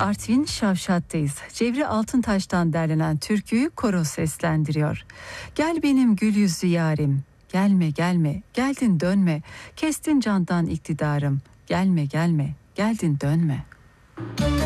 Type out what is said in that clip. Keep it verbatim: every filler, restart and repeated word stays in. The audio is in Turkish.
Artvin Şavşat'tayız. Cevri Altıntaş'tan derlenen türküyü koro seslendiriyor. Gel benim gül yüzlü yarim, gelme gelme, geldin dönme, kestin candan iktidarım, gelme gelme, geldin dönme.